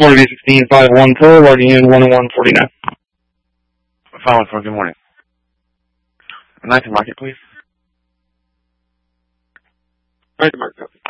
Morning, V16-51 Pro, logging in 10149. 514, good morning. 9th Market, please. 9th Market.